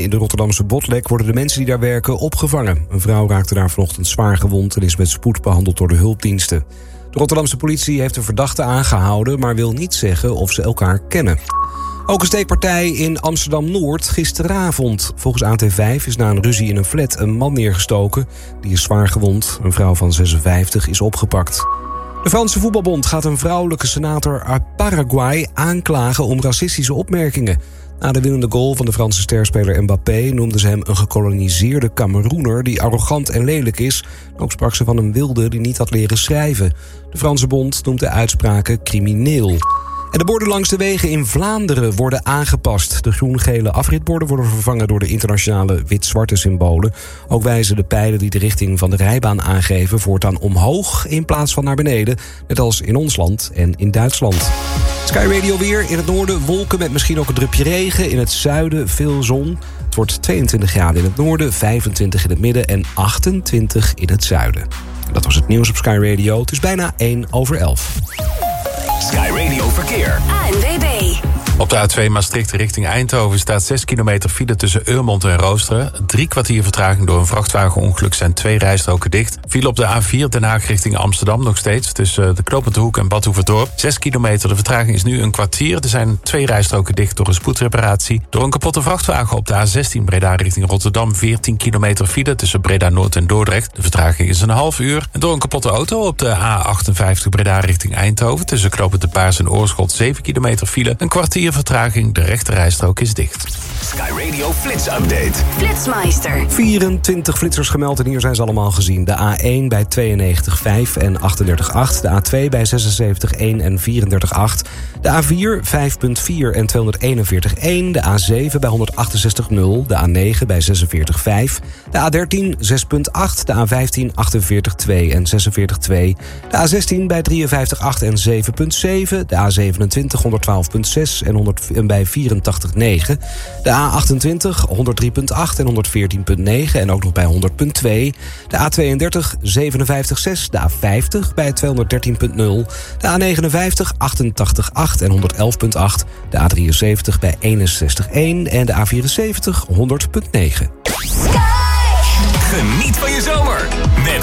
In de Rotterdamse Botlek worden de mensen die daar werken opgevangen. Een vrouw raakte daar vanochtend zwaar gewond en is met spoed behandeld door de hulpdiensten. De Rotterdamse politie heeft een verdachte aangehouden, maar wil niet zeggen of ze elkaar kennen. Ook een steekpartij in Amsterdam-Noord gisteravond. Volgens AT5 is na een ruzie in een flat een man neergestoken. Die is zwaar gewond. Een vrouw van 56 is opgepakt. De Franse voetbalbond gaat een vrouwelijke senator uit Paraguay aanklagen om racistische opmerkingen. Na de winnende goal van de Franse sterspeler Mbappé noemde ze hem een gekoloniseerde Kameroener die arrogant en lelijk is. Ook sprak ze van een wilde die niet had leren schrijven. De Franse bond noemt de uitspraken crimineel. En de borden langs de wegen in Vlaanderen worden aangepast. De groen-gele afritborden worden vervangen door de internationale wit-zwarte symbolen. Ook wijzen de pijlen die de richting van de rijbaan aangeven voortaan omhoog in plaats van naar beneden. Net als in ons land en in Duitsland. Sky Radio weer. In het noorden wolken met misschien ook een drupje regen. In het zuiden veel zon. Het wordt 22 graden in het noorden, 25 in het midden en 28 in het zuiden. Dat was het nieuws op Sky Radio. Het is bijna 11:01. Sky Radio Verkeer. ANWB. Op de A2 Maastricht richting Eindhoven staat 6 kilometer file tussen Urmond en Roosteren. 3 kwartier vertraging door een vrachtwagenongeluk, zijn 2 rijstroken dicht. File op de A4 Den Haag richting Amsterdam nog steeds tussen de Knopende Hoek en Bad Hoeverdorp. 6 kilometer, de vertraging is nu een kwartier. Er zijn 2 rijstroken dicht door een spoedreparatie. Door een kapotte vrachtwagen op de A16 Breda richting Rotterdam 14 kilometer file tussen Breda Noord en Dordrecht. De vertraging is een half uur. En door een kapotte auto op de A58 Breda richting Eindhoven tussen Knopende Paars en Oorschot 7 kilometer file. Een kwartier vertraging, de rechte rijstrook is dicht. Sky Radio Flits Update. Flitsmeister. 24 flitsers gemeld en hier zijn ze allemaal gezien. De A1 bij 92,5 en 38,8. De A2 bij 76,1 en 34,8. De A4 5,4 en 241,1. De A7 bij 168,0. De A9 bij 46,5. De A13 6,8. De A15 48,2 en 46,2. De A16 bij 53,8 en 7,7. De A27 112,6 en bij 84,9. De A28 103,8 en 114,9 en ook nog bij 100,2. De A32 57,6. De A50 bij 213,0. De A59 88,8 en 111,8. De A73 bij 61,1 en de A74 100,9. Geniet van je zomer met